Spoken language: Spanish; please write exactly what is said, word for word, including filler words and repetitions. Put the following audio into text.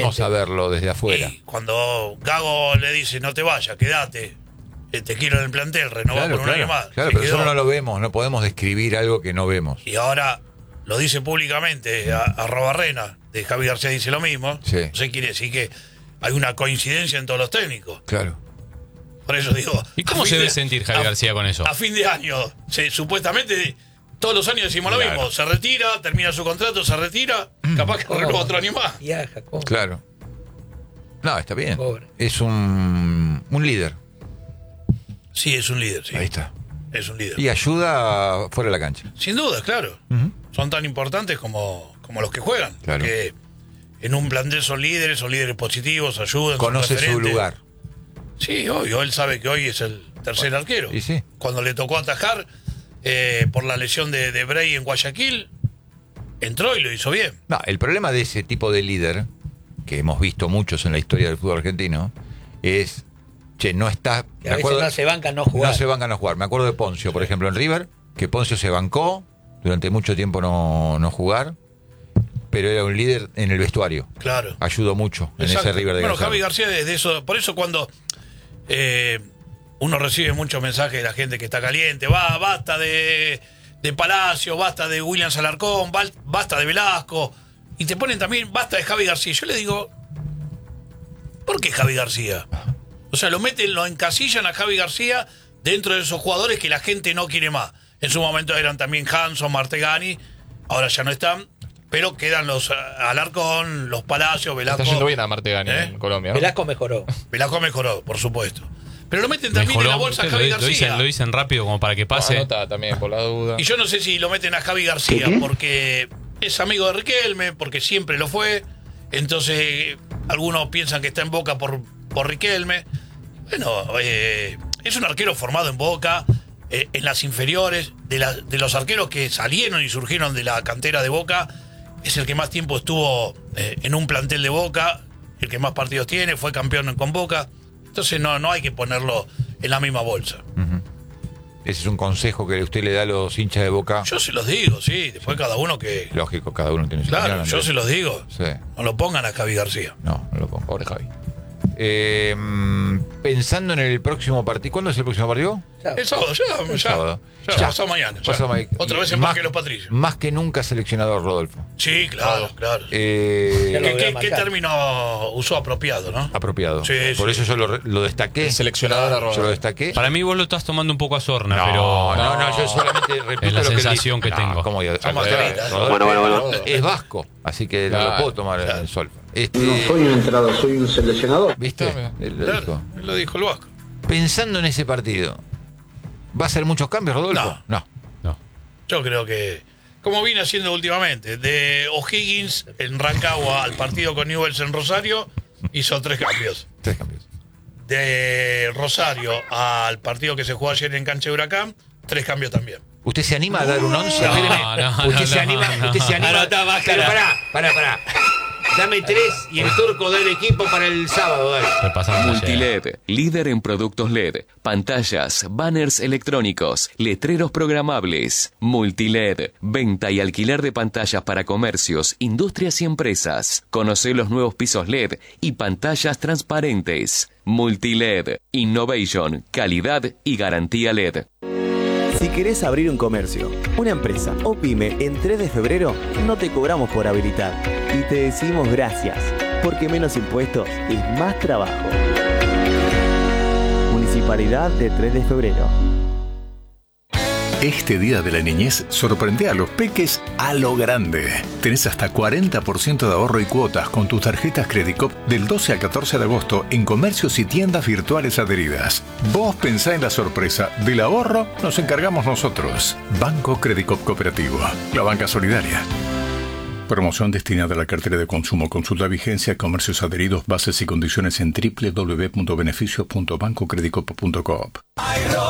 Vamos a verlo desde afuera. Y cuando Gago le dice, no te vayas, quédate, eh, te quiero en el plantel, renová Claro, por un claro, año más. claro, Se pero quedó. eso no lo vemos, no podemos describir algo que no vemos. Y ahora lo dice públicamente, a, a Robarrena, de Javi García dice lo mismo. Sí. No sé, quiere decir que hay una coincidencia en todos los técnicos. Claro. Por eso digo... ¿Y cómo a se fin debe de- sentir Javi a- García con eso? A fin de año, se, supuestamente, todos los años decimos lo Claro. mismo. Se retira, termina su contrato, se retira, capaz que renueva otro año más. Viaja, come. Claro. No, está bien. Pobre. Es un, un líder. Sí, es un líder, sí. Ahí está. Es un líder. Y ayuda fuera de la cancha. Sin duda, claro. Ujú. Son tan importantes como, como los que juegan. Claro. Que en un plantel son líderes, son líderes positivos, ayudan. son Conoce su referentes. lugar. Sí, obvio. Él sabe que hoy es el tercer arquero. Y sí. Cuando le tocó atajar eh, por la lesión de, de Bray en Guayaquil, entró y lo hizo bien. No, el problema de ese tipo de líder, que hemos visto muchos en la historia del fútbol argentino, es, che, no está... Que me a veces acuerdo- no se banca no jugar. No se bancan a jugar. Me acuerdo de Poncio, por ejemplo, en River, que Poncio se bancó durante mucho tiempo no, no jugar, pero era un líder en el vestuario. Claro. Ayudó mucho en Exacto. ese River de Bueno, Gallardo. Javi García es de eso. Por eso cuando eh, uno recibe muchos mensajes de la gente que está caliente, va, basta de, de Palacio, basta de William Alarcón, val- basta de Velasco, y te ponen también basta de Javi García. Yo le digo, ¿por qué Javi García? O sea, lo meten, lo encasillan a Javi García dentro de esos jugadores que la gente no quiere más. En su momento eran también Hanson, Martegani, ahora ya no están, pero quedan los eh, Alarcón, los Palacios, Velasco. Está yendo bien a Martegani ¿Eh? en Colombia, ¿no? Velasco mejoró. Velasco mejoró, por supuesto. Pero lo meten también Mejoró. en la bolsa a Ustedes Javi lo, lo García. dicen, lo dicen rápido como para que pase. Anota también, por la duda. Y yo no sé si lo meten a Javi García porque es amigo de Riquelme, porque siempre lo fue. Entonces, algunos piensan que está en Boca por, por Riquelme. Bueno, eh, es un arquero formado en Boca, eh, en las inferiores, de, la- de los arqueros que salieron y surgieron de la cantera de Boca. Es el que más tiempo estuvo eh, en un plantel de Boca, el que más partidos tiene, fue campeón con Boca. Entonces no, no hay que ponerlo en la misma bolsa. Ujú. Ese es un consejo que usted le da a los hinchas de Boca. Yo se los digo, sí, después cada uno que... Lógico, cada uno tiene su Claro, opinión, yo Andrés. se los digo. Sí. No lo pongan a Javi García. No, no lo pongo. Pobre Javi. Eh, mm, pensando en el próximo partido. ¿Cuándo es el próximo partido? Chao. El sábado, ya, ya. sábado. Ya, Ya. pasado mañana. ya. Pasado ma- Otra vez y es más que los Patricios. Más que nunca seleccionador, Rodolfo. Sí, claro, claro. Eh, Ya lo ¿Qué, voy a qué- marcar. qué término usó apropiado, no? apropiado. Sí, Por sí. eso yo lo, re- lo destaqué. El seleccionador Yo arroba. lo destaqué. Para mí vos lo estás tomando un poco a sorna, No, pero... no, no, yo solamente repito Es la lo que él sensación dice. que tengo. No, ¿cómo yo- Son al contrario, mascaritas. Rodolfo Bueno, bueno, bueno. Es vasco, así que no Claro, lo puedo tomar claro. en sol. Este, No soy un entrenador, soy un seleccionador. ¿Viste? Claro. Él lo Claro, dijo. él lo dijo el Vasco. Pensando en ese partido, ¿va a ser muchos cambios, Rodolfo? No. No. Yo creo que, como viene haciendo últimamente, de O'Higgins en Rancagua al partido con Newell's en Rosario, hizo tres cambios. Tres cambios. De Rosario al partido que se jugó ayer en Cancha de Huracán, tres cambios también. ¿Usted se anima a dar un once? No, Espéreme. no, ¿Usted no, se no, anima? no. ¿Usted se anima? Anotá, bájala. Pero pará, pará, pará. Dame tres y el turco da el equipo para el sábado, dale. Repasamos ayer. Multiled, líder en productos L E D, pantallas, banners electrónicos, letreros programables. Multiled, venta y alquiler de pantallas para comercios, industrias y empresas. Conoce los nuevos pisos L E D y pantallas transparentes. Multiled, innovation, calidad y garantía L E D. Si querés abrir un comercio, una empresa o pyme en tres de febrero, no te cobramos por habilitar. Y te decimos gracias, porque menos impuestos es más trabajo. Municipalidad de tres de febrero. Este Día de la Niñez sorprende a los peques a lo grande. Tenés hasta cuarenta por ciento de ahorro y cuotas con tus tarjetas Credicop del doce al catorce de agosto en comercios y tiendas virtuales adheridas. Vos pensá en la sorpresa. Del ahorro nos encargamos nosotros. Banco Credicop Cooperativo. La banca solidaria. Promoción destinada a la cartera de consumo. Consulta vigencia, comercios adheridos, bases y condiciones en doble u doble u doble u punto beneficios punto banco credicop punto coop.